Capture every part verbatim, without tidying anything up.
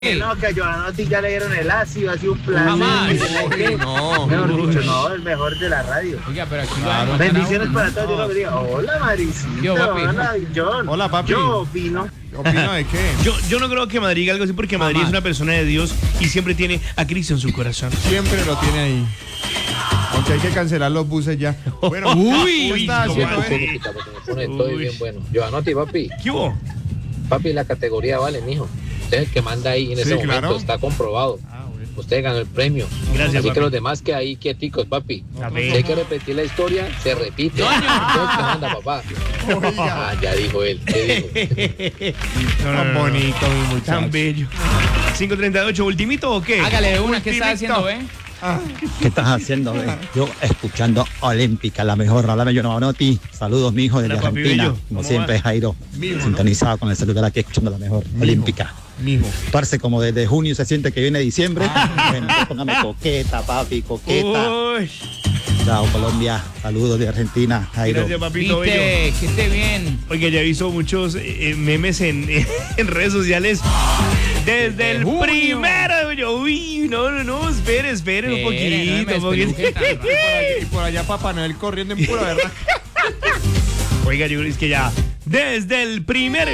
No, que a Giovanotti ya le dieron el ácido, ha sido un placer. Jamás. No, mejor dicho, no, el mejor de la radio. Oiga, pero aquí Claro. Bendiciones para todos, yo lo diría. Hola, Maricito. Yo, papi. Hola, John. Hola, papi. Yo opino. ¿Opino de qué? Yo, yo no creo que Madrid diga algo así porque Madrid Jamás. es una persona de Dios y siempre tiene a Cristo en su corazón. Siempre lo tiene ahí. Aunque hay que cancelar los buses ya. Bueno, Uy, ¿qué está no, haciendo, papi. eh? Porque me pone todo Uy. bien bueno. Giovanotti, papi, ¿Qué hubo? papi, la categoría vale, mijo. Usted es el que manda ahí en Sí, ese momento, claro. está comprobado. Ah, bueno. Usted ganó el premio. Gracias, Así papi. que los demás que ahí quieticos, papi. A Si ver. hay que repetir la historia, se repite. Usted es el que manda, papá. Oiga, Ah, ya dijo él. ¿Qué dijo? No, no, tan no, no. bonito, mi muchacho. Tan bello. cinco treinta y ocho, ¿ultimito o qué? Hágale de una, ¿qué está Ultimito. haciendo, eh? ¿Qué estás haciendo? eh? Yo escuchando Olímpica, la mejor. Háblame, yo no Noti. Saludos, mi hijo, desde Hola, papi Argentina. bello. Como ¿Cómo siempre, vas? Jairo. Mijo, ¿no? Sintonizado con el celular aquí, escuchando la mejor. Olímpica. Mijo. Parce, como desde junio se siente que viene diciembre. Bueno, pues póngame coqueta, papi, coqueta. Uy, Chao, Colombia. Saludos de Argentina, Jairo. gracias, papito bello. Viste, que esté bien. Oiga, ya he visto muchos eh, memes en, en redes sociales. Desde el junio. primero, yo, uy, no, no, no, espere, espere un Espere, no me poquito, un poquito. despeluque tan Y por allá, y por allá Papá Noel corriendo en pura verdad. Oiga, yo creo que ya, desde el primero.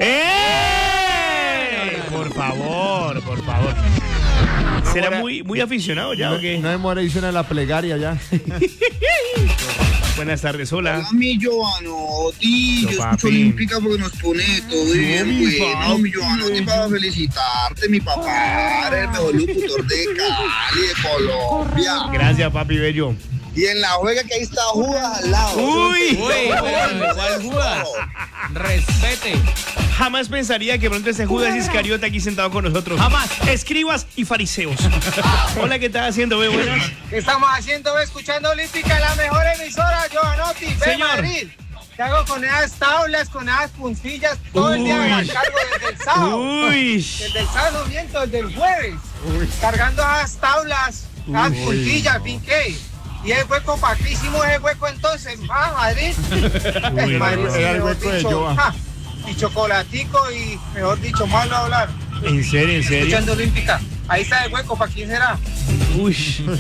¡Eh! Por favor, por favor. ¿Será muy, muy aficionado ya o qué? No demora y suena la plegaria ya. Buenas tardes, hola. Hola, mi Giovanotti, Yo, yo papi. escucho Olímpica porque nos pone todo bien, mi bueno, papi. mi Giovanotti, para felicitarte, mi papá, eres el mejor locutor de Cali, de Colombia, Gracias, papi bello. y en la juega que ahí está Judas al lado. Uy. Uy, pero ¿cuál Judas? Respete. Jamás pensaría que pronto ese Judas Iscariote aquí sentado con nosotros. Jamás. Escribas y fariseos. Hola, ¿qué estás haciendo, ve? Buenas. ¿Qué estamos haciendo? Ve, escuchando Olímpica, la mejor emisora, Giovanotti. Ve, Señor. Madrid. Te hago con esas tablas, con esas puntillas, todo el día Uy. a cargo desde el sábado. Uy. Desde el sábado, no miento, desde el jueves. Cargando esas tablas, esas puntillas, pinqué. Y el hueco, ¿para qué hicimos ese hueco entonces? Ah, Madrid. Uy, no, Madrid, no, sí, era el mejor hueco de dicho, Joa. ja, y chocolatico y, mejor dicho, malo hablar. ¿En serio, en serio? Escuchando Olímpica. Ahí está el hueco, ¿para quién será? Uy.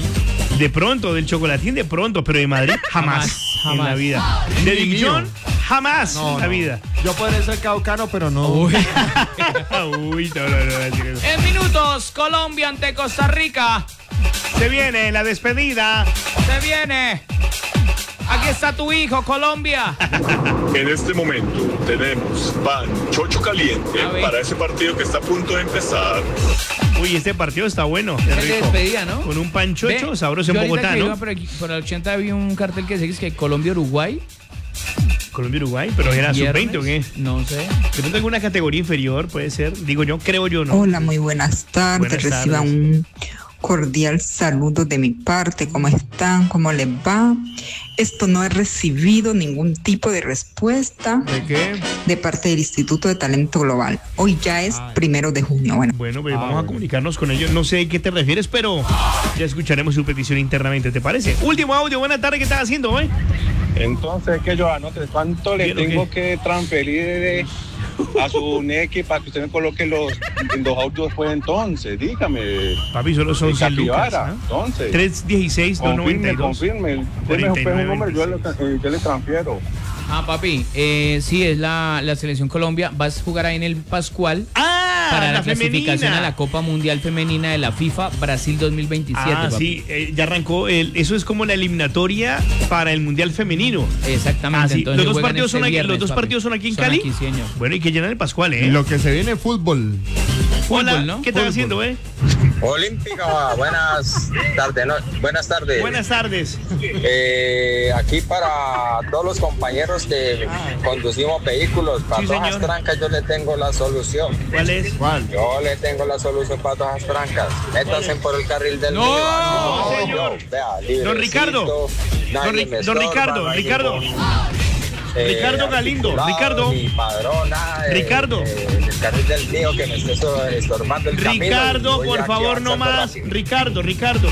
De pronto, del chocolatín de pronto, pero de Madrid jamás, Jamás, en la jamás. vida. De Ni Big mío. John jamás No, en la no. vida. Yo podré ser caucano, pero no. Uy, no, no, no, no. En minutos, Colombia ante Costa Rica. Se viene la despedida. Se viene. Aquí está tu hijo, Colombia. En este momento tenemos pan chocho caliente A ver. para ese partido que está a punto de empezar. Uy, este partido está bueno. Es de despedida, ¿no? Con un panchocho Ve, sabroso en yo ahorita Bogotá, que ¿no? iba por, aquí, por el ochenta vi un cartel que dice que Colombia-Uruguay. Colombia-Uruguay, pero era sub viernes, veinte o qué. No sé. De pronto alguna categoría inferior puede ser. Digo yo, creo yo, ¿no? Hola, muy buenas tardes. Buenas Reciban tardes. un cordial saludo de mi parte. ¿Cómo están? ¿Cómo les va? Esto no he recibido ningún tipo de respuesta ¿De qué? de parte del Instituto de Talento Global. Hoy ya es primero de junio. Bueno, Bueno, pues Ah, vamos a bueno. comunicarnos con ellos. No sé a qué te refieres, pero ya escucharemos su petición internamente, ¿te parece? Último audio, buena tarde, ¿qué estás haciendo hoy? Entonces, que yo anote cuánto le Bien, ¿o tengo qué? que transferir de- a su N X para que usted me coloque los, los audios después entonces, dígame. Papi, solo son de cien lucas. Capibara, ¿ah? entonces. tres dieciséis dos noventa y Confirme, dos. confirme. Deme cuarenta y usted nueve, un número, yo le, veintiséis. eh, yo le transfiero. Ah, papi, eh, sí, es la, la selección Colombia. Vas a jugar ahí en el Pascual ¡Ah! para la, la clasificación femenina. a la Copa Mundial Femenina de la FIFA Brasil dos mil veintisiete. Ah, papi. sí, eh, ya arrancó. El, eso es como la eliminatoria para el Mundial Femenino. Exactamente. Ah, sí. Entonces Los dos, juegan partidos este son aquí, viernes, los dos papi. partidos son aquí en Son Cali. aquí, señor. Bueno, y que llenan el Pascual, ¿eh? Lo que se viene fútbol. Hola, Fútbol, ¿no? ¿qué estás Fútbol. haciendo, eh? Olímpica, buenas tardes. no, buenas tardes. Buenas tardes. Eh, aquí para todos los compañeros que conducimos vehículos, para Sí, todas las señor. trancas yo le tengo la solución. ¿Cuál es? ¿Cuál? Yo le tengo la solución para todas las trancas. Métanse por el carril del No, medio, así como señor. yo. Vea, Don librecito, Ricardo. nadie Don, Ri- me don estorba, Ricardo, no hay Ricardo. ningún, eh, Ricardo Galindo, articulado, Ricardo. ni padrona, eh, Ricardo. eh, el carril del mío que me esté so- estorbando el camino. Ricardo, Voy por aquí favor, no avanzando más. rápido. Ricardo, Ricardo.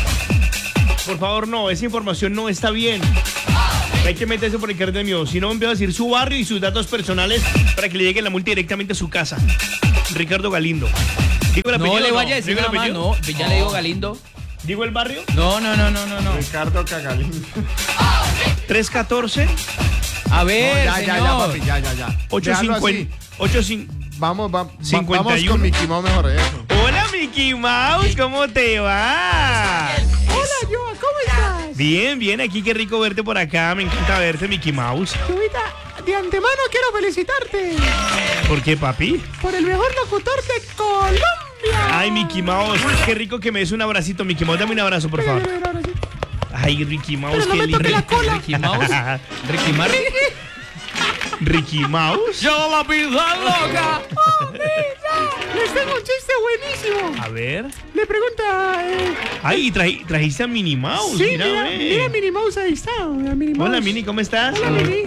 Por favor, no, esa información no está bien. Hay que meterse por el carnet de mío. Si no, empiezo a decir su barrio y sus datos personales para que le llegue la multa directamente a su casa. Ricardo Galindo. Digo el No apellido, le vaya a decir ¿Digo el nada más, apellido? no. Ya le digo Galindo. ¿Digo el barrio? No, no, no, no, no, no. Ricardo Cagalín. tres catorce. A ver, No, ya, ya, ya, señor. papi, ya, ya, ya. ocho Déjalo cincuenta. así. ocho cincuenta. Vamos, va- va- cincuenta vamos y uno. con Mickey Mouse mejor eso. Hola, Mickey Mouse, ¿cómo te va? Hola, Joa, ¿cómo estás? Bien, bien, aquí qué rico verte por acá. Me encanta verte, Mickey Mouse. Joita, de antemano quiero felicitarte ¿Por qué, papi? por el mejor locutor de Colombia. Ay, Mickey Mouse, qué rico que me des un abracito, Mickey Mouse. Dame un abrazo, por favor. Mira, mira, ahora sí. Ay, Ricky Mouse, Pero no qué me lindo. toque la cola. Ricky Mouse. Ricky Martin. Ricky Mouse. Yo la pizza loca. Oh, mira, les tengo un chiste buenísimo. A ver. Le pregunta... Eh, Ay, traji- trajiste a Minnie Mouse. sí, mira, mira, ve. mira Minnie Mouse, ahí está. Mira, Minnie Mouse. Hola, Minnie, ¿cómo estás? Hola, Minnie.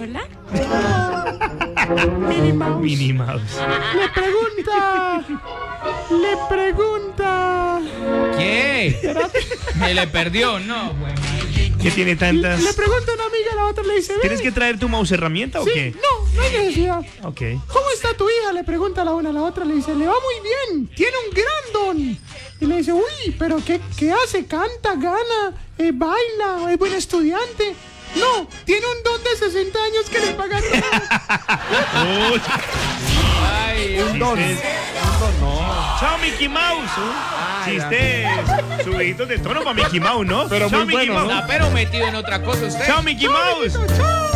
Minnie Mouse. Minnie Mouse. Le pregunta... Le pregunta... ¿Qué? Me le perdió, no, güey. ¿Qué tiene tantas? Le pregunta a una amiga, la otra le dice... "Ven". ¿Tienes que traer tu mouse herramienta o Sí, qué? no, no hay necesidad. Ok. ¿Cómo está tu hija? Le pregunta la una a la otra, le dice, le va muy bien, tiene un gran don. Y le dice, uy, pero ¿qué, qué hace? ¿Canta, gana, eh, baila, es buen estudiante? No, tiene un don de sesenta años que le pagan nada. Uy, Ay, Un don. chistes. Un don, no. Chao, Mickey Mouse. Chistes subiditos de tono para Mickey Mouse, ¿no? Pero Chao, muy Mickey bueno, Mouse. está pero metido en otra cosa usted. Chao, Mickey Mouse. Chao.